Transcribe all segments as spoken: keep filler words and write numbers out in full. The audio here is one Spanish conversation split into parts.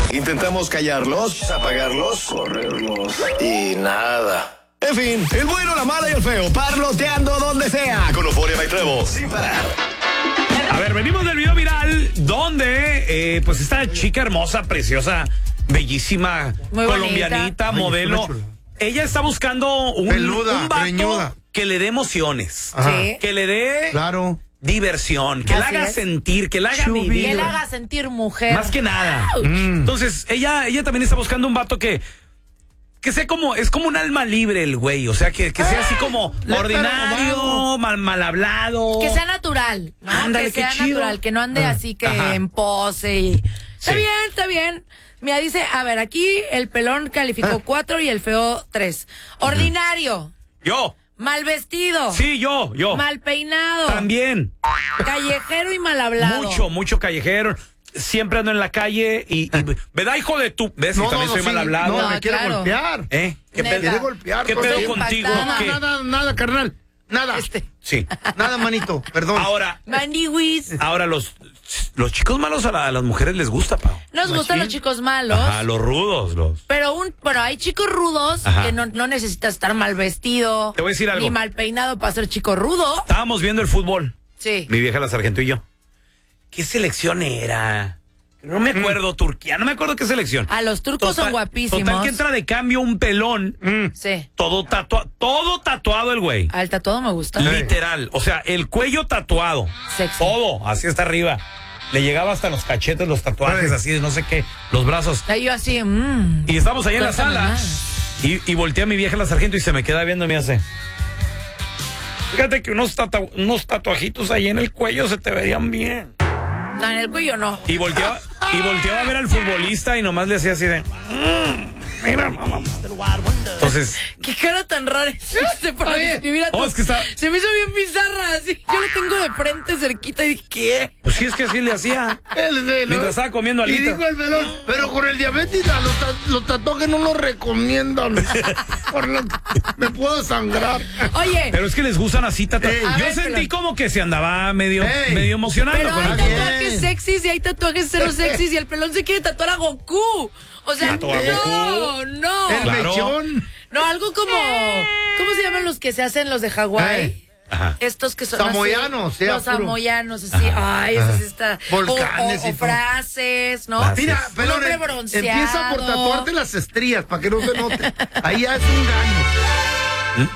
Intentamos callarlos, apagarlos, correrlos y nada. En fin, el bueno, la mala y el feo, parloteando donde sea. Con Euforia y Trevo, sin parar. A ver, venimos del video viral donde eh, pues esta chica hermosa, preciosa, bellísima, Muy colombianita, bonita. modelo. Ella está buscando un, Peluda, un vato greñuda. que le dé emociones, Sí. que le dé Claro. diversión, que la Así haga es. sentir, que la haga Chubi. vivir. Que la haga sentir mujer. Más que nada. Mm. Entonces, ella, ella también está buscando un vato que, que sea como, es como un alma libre el güey, o sea, que, que sea así como le- ordinario, pero mal, mal hablado. Que sea natural, ¿no? Ándale, que qué sea chido. natural, que no ande así que Ajá. en pose y... Está Sí. bien, está bien. Mira, dice, a ver, aquí el pelón calificó cuatro y el feo tres. Ordinario, Yo, mal vestido, sí, yo, yo. mal peinado, También. callejero y mal hablado. Mucho, mucho callejero. Siempre ando en la calle y, y ¿verdad, hijo de tu? ¿Ves? Y No, también no, soy sí, mal hablado. No, No, me quiere claro. golpear. ¿Eh? ¿Qué Neta. pedo? Quiere golpear. ¿Qué con- pedo Estoy contigo? impactada. ¿Qué? Nada, nada, nada, carnal. Nada. Este, Sí. Nada, manito. Perdón. Ahora, Maniwis. ahora los, los chicos malos a, la- a las mujeres les gusta, Pau. Nos gustan los chicos malos. Ajá, los rudos, los. Pero un, bueno, hay chicos rudos Ajá. que no, no necesitas estar mal vestido. Te voy a decir algo. Ni mal peinado para ser chico rudo. Estábamos viendo el fútbol, Sí. mi vieja la sargento y yo. ¿Qué selección era? No me acuerdo, Turquía, no me acuerdo qué selección. A los turcos son guapísimos. Total que entra de cambio un pelón, Sí. todo tatuado, todo tatuado el güey. Al tatuado me gusta. Literal, o sea, el cuello tatuado. Sexy. Todo, así hasta arriba. Le llegaba hasta los cachetes, los tatuajes, Ay. así de no sé qué, los brazos. Ahí yo así, mmm. Y estamos ahí en la Cuéntame sala. más. Y, y voltea a mi vieja la sargento y se me queda viendo y me hace. Fíjate que unos, tatu- unos tatuajitos ahí en el cuello se te verían bien. No, en el cuello no. Y volteaba, y volteaba a ver al futbolista y nomás le hacía así de. "Mm, mira, mamá". Entonces, Qué cara tan rara hiciste para describir a tu... oh, es que está- Se me hizo bien bizarra, así. Yo lo tengo de frente cerquita y dije, ¿qué? pues sí, es que así le hacía. El de- Mientras estaba comiendo Y alitas. dijo el pelón, pero con el diabetes a los, ta- los tatuajes no los recomiendan. Por lo- me puedo sangrar. Oye, Pero es que les gustan así tatu- Ey. Yo A ver, sentí pero- como que se andaba medio, Ey. medio emocionado pero con hay el bien. tatuajes sexys y hay tatuajes cero sexys y el pelón se quiere tatuar a Goku. O sea, Tatuar a no, no. El Claro. mechón. No, algo como... ¿Cómo se llaman los que se hacen los de Hawái? Ey. Ajá. Estos que son Samoyanos, así, sea los puro. samoyanos, así, ay, eso sí está. Volcanes o, o- y o todo. frases, ¿no? Frases. Mira, Un pelón, hombre em- bronceado. empieza por tatuarte las estrías para que no se note. Ahí ya es un gaño.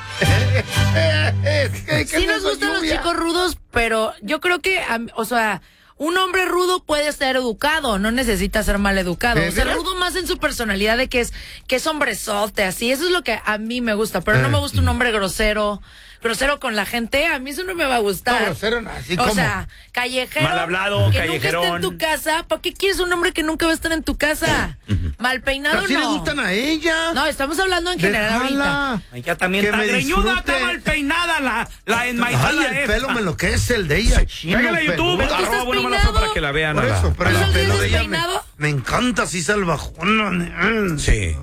¿Qué, qué Sí es nos eso, gustan los lluvia? chicos rudos, pero yo creo que, am- o sea, un hombre rudo puede ser educado, no necesita ser mal educado. ¿De O sea, veras? rudo más en su personalidad de que es, que es hombrezote, así. Eso es lo que a mí me gusta, pero no Eh. me gusta un hombre grosero, grosero con la gente. A mí eso no me va a gustar. No, grosero no, así o como. sea, callejero. Mal hablado, que callejerón. nunca esté en tu casa. ¿Para qué quieres un hombre que nunca va a estar en tu casa? Mal peinado, Pero sí no. le gustan a ella. No, estamos hablando en general ahorita. Déjala. Ella también Que está me greñuda, disfrute. está mal peinada, la, la enmaizada Ay, el esta. pelo me enloquece, el de ella. Chino, Cágale a YouTube, peluda. ¿Tú estás arroba bueno, mala peinado? para que la vean. Por a la- eso, pero ¿Tú el estás pelo de ella me, despeinado? me encanta así salvajona. Sí.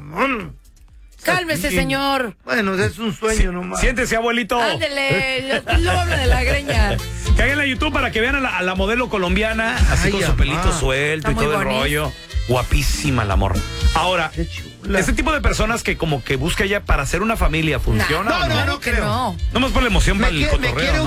Cálmese, Sí. señor. Bueno, es un sueño nomás. Siéntese, abuelito. Ándele, luego habla de la greña. Cáiganle a YouTube para que vean a la, a la modelo colombiana, así Ay, con su amá. pelito suelto Está y muy todo el bonita. rollo. Guapísima la morra. Ahora, Qué chula. ese tipo de personas que como que busca ella para hacer una familia, ¿funciona No, o no? no, no que creo. no. Nomás por la emoción Me, para el quiere, me cotorreo, quiere ¿no?